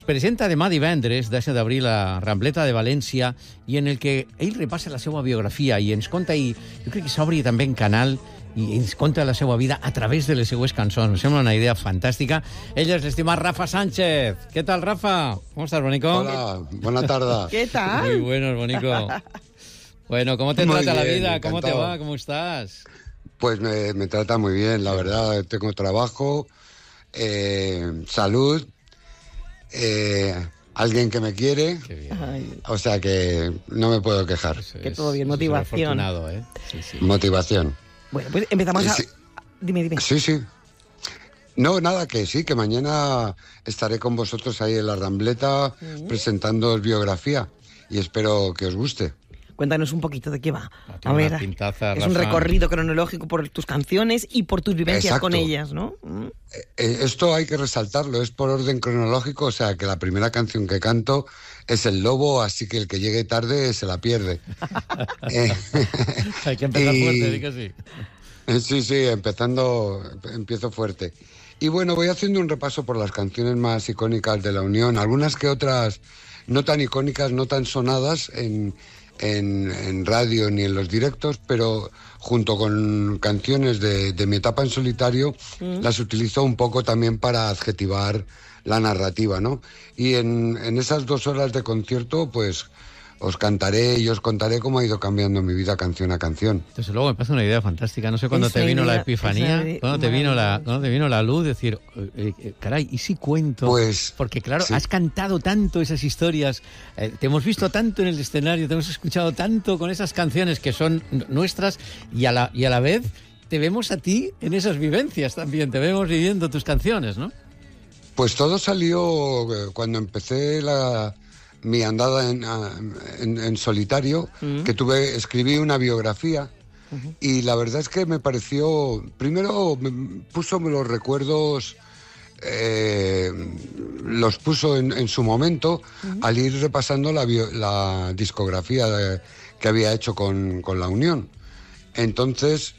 Presenta demà divendres, 10 d'abril, a Rambleta de València, i en el que ell repassa la seva biografia i ens conta, i jo crec que s'obri també en canal, i ens conta la seva vida a través de les seues cançons. Em sembla una idea fantàstica. Ell és l'estimat Rafa Sánchez. ¿Qué tal, Rafa? ¿Cómo estás, Bonico? Hola, buena tarde. ¿Qué tal? Muy buenos, Bonico. Bueno, ¿cómo te Muy trata la bien, vida? encantado. ¿Cómo te va? ¿Cómo estás? Pues me trata muy bien, la verdad. Tengo trabajo, salud, alguien que me quiere. Qué bien. Ay, O sea que no me puedo quejar. Eso Que es- todo bien, eso es ser motivación. afortunado, ¿eh? Sí, sí. Motivación. bueno, pues empezamos a... Sí. Dime. Sí, sí. No, nada, que sí, que mañana estaré con vosotros ahí en la Rambleta presentando biografía y espero que os guste. Cuéntanos un poquito de qué va. Tiene una pintaza, es un Rafa. recorrido cronológico por tus canciones y por tus vivencias Exacto. con ellas, ¿no? Esto hay que resaltarlo, es por orden cronológico, o sea que la primera canción que canto es El Lobo, así que el que llegue tarde se la pierde. Hay que empezar Y- fuerte, di que sí. Sí, empiezo fuerte. Y bueno, voy haciendo un repaso por las canciones más icónicas de la Unión, algunas que otras no tan icónicas, no tan sonadas en radio ni en los directos, pero junto con canciones de mi etapa en solitario, las utilizo un poco también para adjetivar la narrativa, ¿no? Y en esas 2 horas de concierto, pues os cantaré y os contaré cómo ha ido cambiando mi vida canción a canción. Desde luego me parece una idea fantástica. No sé cuándo Esa te vino la idea- epifanía, esa idea cuándo te vino maravillosa. la luz, decir, caray, ¿y si cuento? Pues, porque claro, sí. has cantado tanto esas historias, te hemos visto tanto en el escenario, te hemos escuchado tanto con esas canciones que son nuestras y a la vez te vemos a ti en esas vivencias también, te vemos viviendo tus canciones, ¿no? Pues todo salió cuando empecé mi andada en solitario, que escribí una biografía y la verdad es que me pareció, primero puso los recuerdos, los puso en su momento al ir repasando la discografía que había hecho con la Unión. Entonces,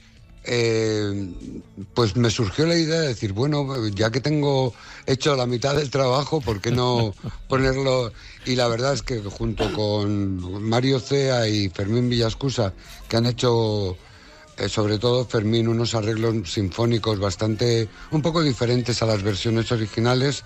pues me surgió la idea de decir, bueno, ya que tengo hecho la mitad del trabajo, ¿por qué no ponerlo? Y la verdad es que junto con Mario Cea y Fermín Villascusa, que han hecho, sobre todo Fermín, unos arreglos sinfónicos un poco diferentes a las versiones originales,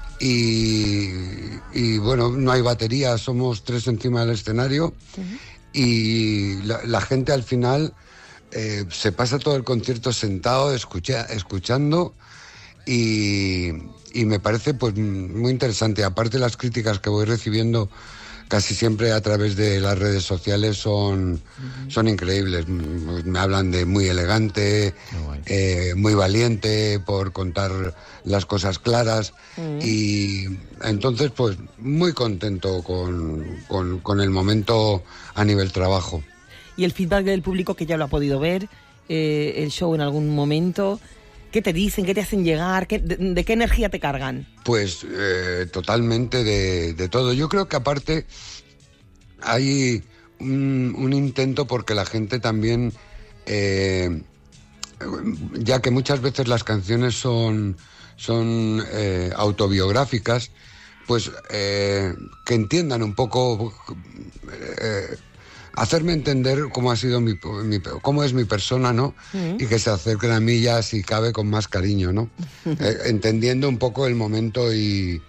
y bueno, no hay batería, somos 3 encima del escenario, y la gente al final se pasa todo el concierto sentado, escuchando, y me parece pues muy interesante. Aparte, las críticas que voy recibiendo casi siempre a través de las redes sociales son increíbles. Me hablan de muy elegante, muy valiente por contar las cosas claras, y entonces pues muy contento con el momento a nivel trabajo. Y el feedback del público que ya lo ha podido ver, el show en algún momento, ¿qué te dicen? ¿Qué te hacen llegar? ¿De qué energía te cargan? Pues totalmente de todo. Yo creo que aparte hay un intento porque la gente también, ya que muchas veces las canciones son autobiográficas, pues que entiendan un poco, hacerme entender cómo ha sido cómo es mi persona, ¿no? Y que se acerquen a mí ya, si cabe, con más cariño, ¿no? Entendiendo un poco el momento y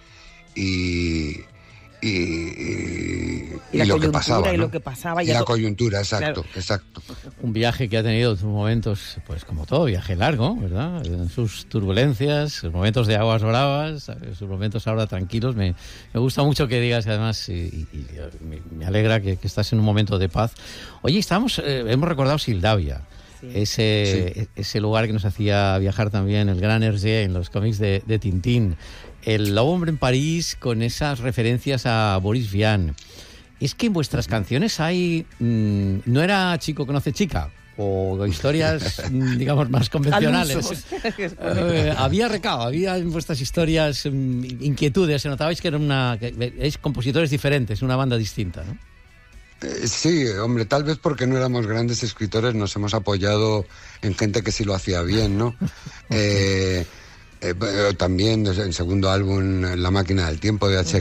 la lo que coyuntura pasaba, y ¿no? lo que pasaba. Y la coyuntura, exacto, Claro. exacto. Un viaje que ha tenido sus momentos, pues como todo viaje largo, ¿verdad? En sus turbulencias, sus momentos de aguas bravas, sus momentos ahora tranquilos. Me gusta mucho que digas, además, y me alegra que estás en un momento de paz. Oye, hemos recordado Sildavia. Sí. Ese lugar que nos hacía viajar también el gran Hergé en los cómics de Tintín. El Lobo Hombre en París, con esas referencias a Boris Vian. Es que en vuestras canciones hay... ¿no era chico conoce chica? O historias, digamos, más convencionales. Había en vuestras historias inquietudes. Se notabais que es compositores diferentes, una banda distinta, ¿no? Sí, hombre, tal vez porque no éramos grandes escritores nos hemos apoyado en gente que sí lo hacía bien, ¿no? También el segundo álbum, La máquina del tiempo, de H.